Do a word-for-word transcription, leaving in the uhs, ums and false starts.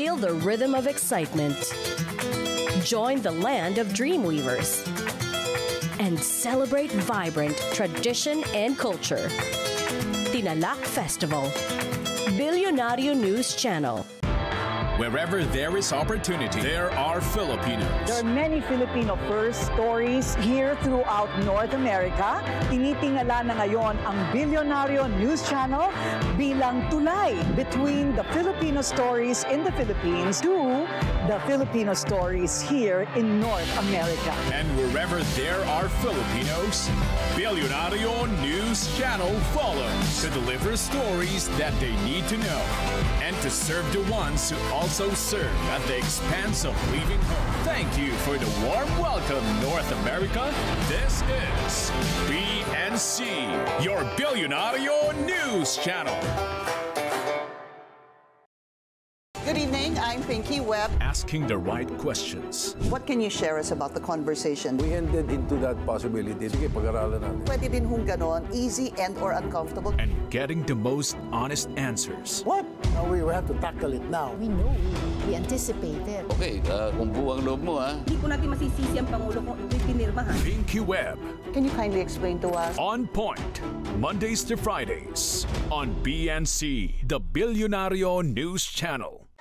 Feel the rhythm of excitement. Join the land of dreamweavers. And celebrate vibrant tradition and culture. Tinalak Festival. Billionario News Channel. Wherever there is opportunity, there are Filipinos. There are many Filipino first stories here throughout North America. Tinitingala na ngayon ang Billionario News Channel bilang tulay between the Filipino stories in the Philippines to the Filipino stories here in North America. And wherever there are Filipinos, Billionario News Channel follows to deliver stories that they need to know and to serve the ones who also serve at the expense of leaving home. Thank you for the warm welcome, North America. This is B N C, your Billionario News Channel. Good evening, I'm Pinky Webb. Asking the right questions. What can you share us about the conversation? We ended into that possibility. Sige, pag-aralan natin. Pwede din hong ganon, easy and or uncomfortable. And getting the most honest answers. What? Now we have to tackle it now. We know, we, we anticipated. Okay, uh, kung buwang loob mo, ha? Hindi ko natin masisisi ang Pangulo kung pinirmahan. Pinky Webb. Can you kindly explain to us? On Point, Mondays to Fridays on B N C, the Billionario News Channel.